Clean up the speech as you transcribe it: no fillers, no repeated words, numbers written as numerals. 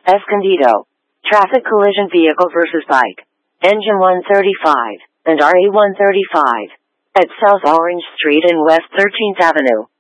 Escondido. Traffic collision vehicle versus bike. Engine 135 and RA 135 at South Orange Street and West 13th Avenue.